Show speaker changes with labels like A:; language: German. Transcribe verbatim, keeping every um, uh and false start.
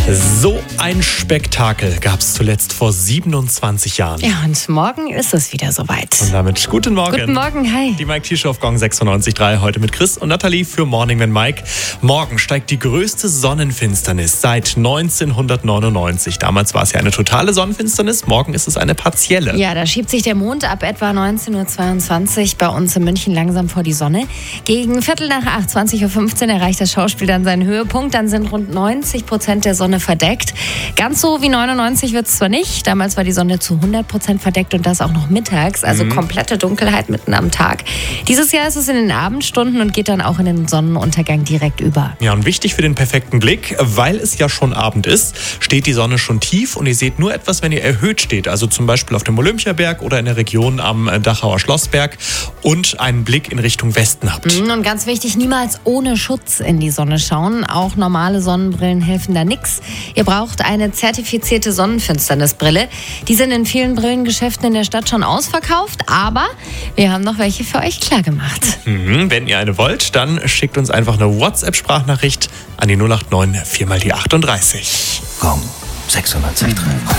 A: So ein Spektakel gab es zuletzt vor siebenundzwanzig Jahren.
B: Ja, und morgen ist es wieder soweit.
A: Und damit guten Morgen.
B: Guten Morgen, hi.
A: Die Mike T-Show auf Gong sechsundneunzig Komma drei, heute mit Chris und Nathalie für Morning with Mike. Morgen steigt die größte Sonnenfinsternis seit neunzehnhundertneunundneunzig. Damals war es ja eine totale Sonnenfinsternis, morgen ist es eine partielle.
B: Ja, da schiebt sich der Mond ab etwa neunzehn Uhr zweiundzwanzig bei uns in München langsam vor die Sonne. Gegen Viertel nach acht, zwanzig Uhr fünfzehn, erreicht das Schauspiel dann seinen Höhepunkt. Dann sind rund neunzig Prozent der Sonne verdeckt. Ganz so wie neunundneunzig wird es zwar nicht. Damals war die Sonne zu hundert Prozent verdeckt und das auch noch mittags. Also
A: Mhm.
B: komplette Dunkelheit mitten am Tag. Dieses Jahr ist es in den Abendstunden und geht dann auch in den Sonnenuntergang direkt über.
A: Ja, und wichtig für den perfekten Blick, weil es ja schon Abend ist, steht die Sonne schon tief und ihr seht nur etwas, wenn ihr erhöht steht. Also zum Beispiel auf dem Olympiaberg oder in der Region am Dachauer Schlossberg und einen Blick in Richtung Westen habt.
B: Und ganz wichtig, niemals ohne Schutz in die Sonne schauen. Auch normale Sonnenbrillen helfen da nichts. Ihr braucht eine zertifizierte Sonnenfinsternisbrille. Die sind in vielen Brillengeschäften in der Stadt schon ausverkauft, aber wir haben noch welche für euch klargemacht.
A: Mhm, wenn ihr eine wollt, dann schickt uns einfach eine WhatsApp-Sprachnachricht an die null acht neun vier mal die achtunddreißig.
C: Gong sechsundneunzig Komma drei.